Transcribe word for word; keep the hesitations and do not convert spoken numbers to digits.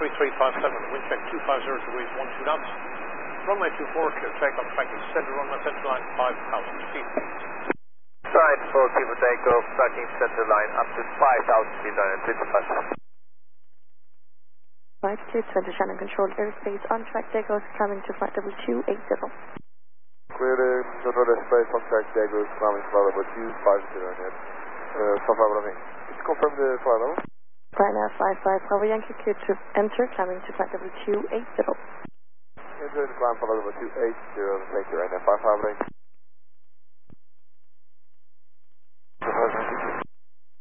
three three five seven, wind check two five zero degrees, one two knots. Runway two four, clear takeoff, tracking center runway center line five thousand feet. Side four, clear for takeoff, tracking center line up to five thousand feet on twenty-five. Flight two twenty, Shannon controlled airspace on track, Dago climbing to flight level two eight zero. Clear to control airspace on track, Dago climbing to flight level two five zero net. Uh, five five level. Could you confirm the flight level? Ryanair five five, Bravo Yankee, clear to enter, climbing to flight level two eight zero. Enter and climb flight level two eight zero, thank you, Ryanair five five.